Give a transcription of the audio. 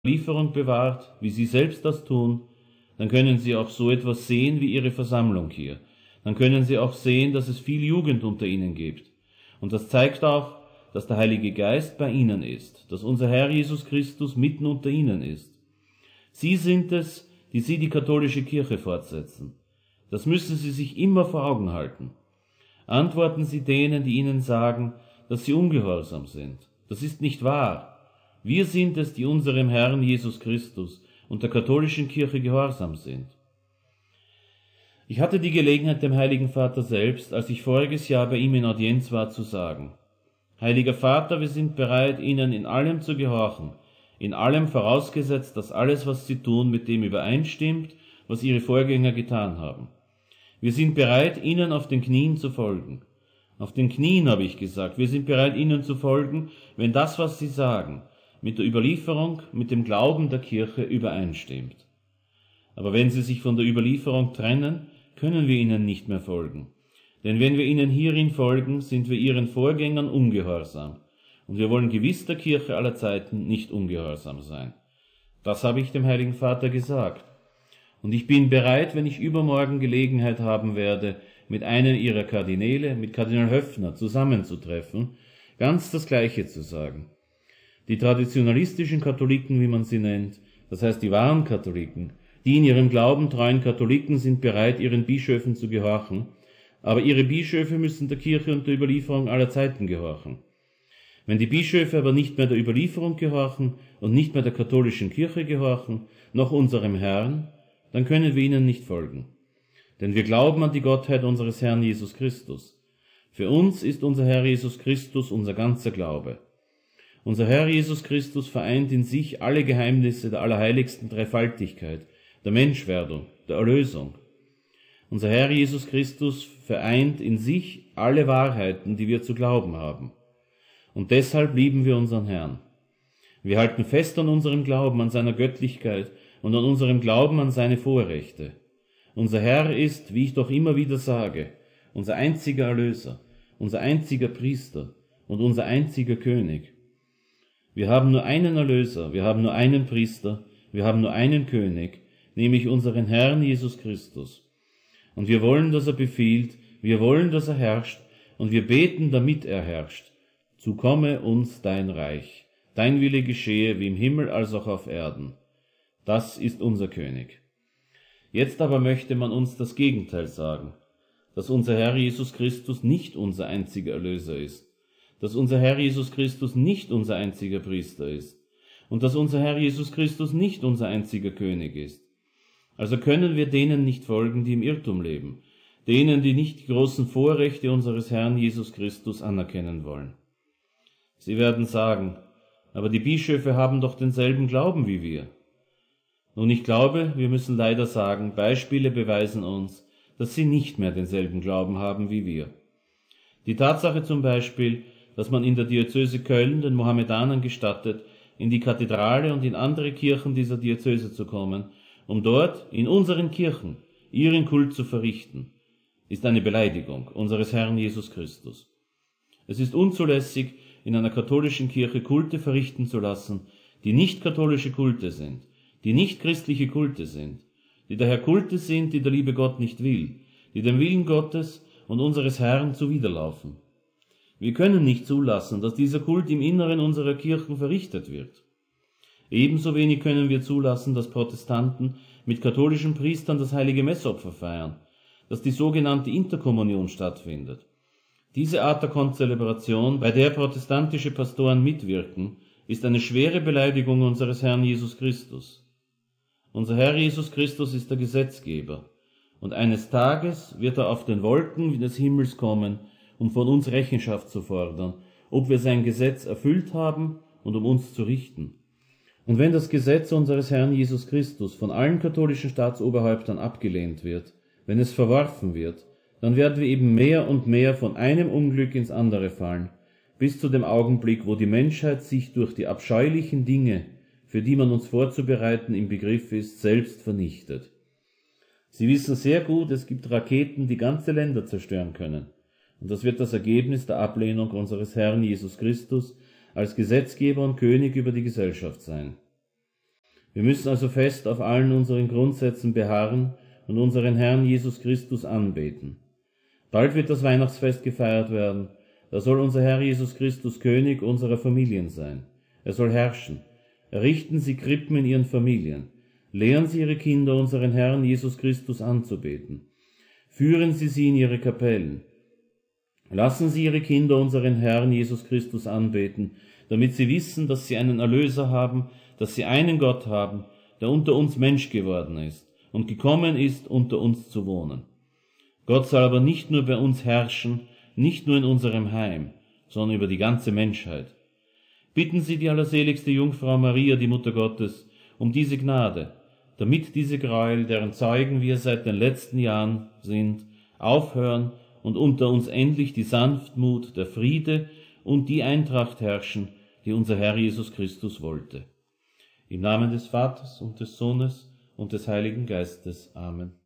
Überlieferung bewahrt, wie Sie selbst das tun, dann können Sie auch so etwas sehen wie Ihre Versammlung hier. Dann können Sie auch sehen, dass es viel Jugend unter Ihnen gibt. Und das zeigt auch, dass der Heilige Geist bei Ihnen ist, dass unser Herr Jesus Christus mitten unter Ihnen ist. Sie sind es, die Sie die katholische Kirche fortsetzen. Das müssen Sie sich immer vor Augen halten. Antworten Sie denen, die Ihnen sagen, dass Sie ungehorsam sind. Das ist nicht wahr. Wir sind es, die unserem Herrn Jesus Christus und der katholischen Kirche gehorsam sind. Ich hatte die Gelegenheit, dem Heiligen Vater selbst, als ich voriges Jahr bei ihm in Audienz war, zu sagen: Heiliger Vater, wir sind bereit, Ihnen in allem zu gehorchen, in allem vorausgesetzt, dass alles, was Sie tun, mit dem übereinstimmt, was Ihre Vorgänger getan haben. Wir sind bereit, Ihnen auf den Knien zu folgen. Auf den Knien, habe ich gesagt, wir sind bereit, Ihnen zu folgen, wenn das, was Sie sagen, mit der Überlieferung, mit dem Glauben der Kirche übereinstimmt. Aber wenn Sie sich von der Überlieferung trennen, können wir Ihnen nicht mehr folgen. Denn wenn wir Ihnen hierin folgen, sind wir Ihren Vorgängern ungehorsam. Und wir wollen gewiss der Kirche aller Zeiten nicht ungehorsam sein. Das habe ich dem Heiligen Vater gesagt. Und ich bin bereit, wenn ich übermorgen Gelegenheit haben werde, mit einem Ihrer Kardinäle, mit Kardinal Höffner, zusammenzutreffen, ganz das Gleiche zu sagen. Die traditionalistischen Katholiken, wie man sie nennt, das heißt die wahren Katholiken, die in ihrem Glauben treuen Katholiken, sind bereit, ihren Bischöfen zu gehorchen, aber ihre Bischöfe müssen der Kirche und der Überlieferung aller Zeiten gehorchen. Wenn die Bischöfe aber nicht mehr der Überlieferung gehorchen und nicht mehr der katholischen Kirche gehorchen, noch unserem Herrn, dann können wir ihnen nicht folgen. Denn wir glauben an die Gottheit unseres Herrn Jesus Christus. Für uns ist unser Herr Jesus Christus unser ganzer Glaube. Unser Herr Jesus Christus vereint in sich alle Geheimnisse der allerheiligsten Dreifaltigkeit, der Menschwerdung, der Erlösung. Unser Herr Jesus Christus vereint in sich alle Wahrheiten, die wir zu glauben haben. Und deshalb lieben wir unseren Herrn. Wir halten fest an unserem Glauben, an seiner Göttlichkeit und an unserem Glauben an seine Vorrechte. Unser Herr ist, wie ich doch immer wieder sage, unser einziger Erlöser, unser einziger Priester und unser einziger König. Wir haben nur einen Erlöser, wir haben nur einen Priester, wir haben nur einen König, nämlich unseren Herrn Jesus Christus. Und wir wollen, dass er befiehlt, wir wollen, dass er herrscht, und wir beten, damit er herrscht. Zu komme uns dein Reich, dein Wille geschehe, wie im Himmel als auch auf Erden. Das ist unser König. Jetzt aber möchte man uns das Gegenteil sagen, dass unser Herr Jesus Christus nicht unser einziger Erlöser ist, dass unser Herr Jesus Christus nicht unser einziger Priester ist und dass unser Herr Jesus Christus nicht unser einziger König ist. Also können wir denen nicht folgen, die im Irrtum leben, denen, die nicht die großen Vorrechte unseres Herrn Jesus Christus anerkennen wollen. Sie werden sagen, aber die Bischöfe haben doch denselben Glauben wie wir. Nun, ich glaube, wir müssen leider sagen, Beispiele beweisen uns, dass sie nicht mehr denselben Glauben haben wie wir. Die Tatsache zum Beispiel, dass man in der Diözese Köln den Mohammedanern gestattet, in die Kathedrale und in andere Kirchen dieser Diözese zu kommen, um dort in unseren Kirchen ihren Kult zu verrichten, ist eine Beleidigung unseres Herrn Jesus Christus. Es ist unzulässig, in einer katholischen Kirche Kulte verrichten zu lassen, die nicht katholische Kulte sind, die nicht christliche Kulte sind, die daher Kulte sind, die der liebe Gott nicht will, die dem Willen Gottes und unseres Herrn zuwiderlaufen. Wir können nicht zulassen, dass dieser Kult im Inneren unserer Kirchen verrichtet wird. Ebenso wenig können wir zulassen, dass Protestanten mit katholischen Priestern das heilige Messopfer feiern, dass die sogenannte Interkommunion stattfindet. Diese Art der Konzelebration, bei der protestantische Pastoren mitwirken, ist eine schwere Beleidigung unseres Herrn Jesus Christus. Unser Herr Jesus Christus ist der Gesetzgeber, und eines Tages wird er auf den Wolken des Himmels kommen, um von uns Rechenschaft zu fordern, ob wir sein Gesetz erfüllt haben und um uns zu richten. Und wenn das Gesetz unseres Herrn Jesus Christus von allen katholischen Staatsoberhäuptern abgelehnt wird, wenn es verworfen wird, dann werden wir eben mehr und mehr von einem Unglück ins andere fallen, bis zu dem Augenblick, wo die Menschheit sich durch die abscheulichen Dinge, für die man uns vorzubereiten im Begriff ist, selbst vernichtet. Sie wissen sehr gut, es gibt Raketen, die ganze Länder zerstören können. Und das wird das Ergebnis der Ablehnung unseres Herrn Jesus Christus als Gesetzgeber und König über die Gesellschaft sein. Wir müssen also fest auf allen unseren Grundsätzen beharren und unseren Herrn Jesus Christus anbeten. Bald wird das Weihnachtsfest gefeiert werden. Da soll unser Herr Jesus Christus König unserer Familien sein. Er soll herrschen. Errichten Sie Krippen in Ihren Familien. Lehren Sie Ihre Kinder, unseren Herrn Jesus Christus anzubeten. Führen Sie sie in Ihre Kapellen. Lassen Sie Ihre Kinder unseren Herrn Jesus Christus anbeten, damit sie wissen, dass sie einen Erlöser haben, dass sie einen Gott haben, der unter uns Mensch geworden ist und gekommen ist, unter uns zu wohnen. Gott soll aber nicht nur bei uns herrschen, nicht nur in unserem Heim, sondern über die ganze Menschheit. Bitten Sie die allerseligste Jungfrau Maria, die Mutter Gottes, um diese Gnade, damit diese Gräuel, deren Zeugen wir seit den letzten Jahren sind, aufhören und unter uns endlich die Sanftmut, der Friede und die Eintracht herrschen, die unser Herr Jesus Christus wollte. Im Namen des Vaters und des Sohnes und des Heiligen Geistes. Amen.